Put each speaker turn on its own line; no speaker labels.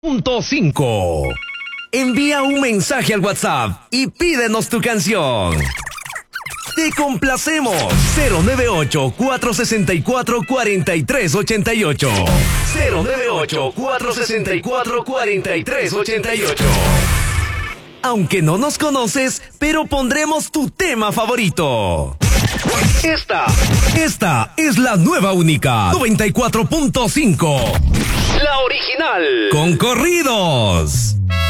94.5. Envía un mensaje al WhatsApp y pídenos tu canción. Te complacemos. 098-464-4388. 098-464-4388. Aunque no nos conoces, pero pondremos tu tema favorito. Esta es la nueva única 94.5. La original. Con corridos.